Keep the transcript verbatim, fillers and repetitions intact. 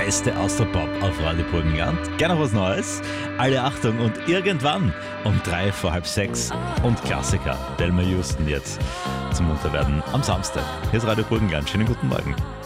Beste Austropop auf Radio Burgenland. Gerne noch was Neues. Alle Achtung und irgendwann um drei vor halb sechs und Klassiker. Delma Houston jetzt zum Munterwerden am Samstag. Hier ist Radio Burgenland. Schönen guten Morgen.